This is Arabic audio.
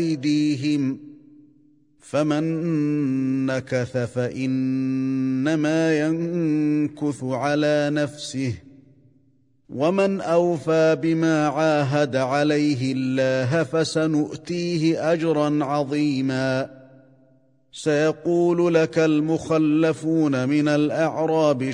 أيديهم فمن نكث فإنما ينكث على نفسه ومن أوفى بما عاهد عليه الله فسنؤتيه أجرا عظيما. سيقول لك المخلفون من الأعراب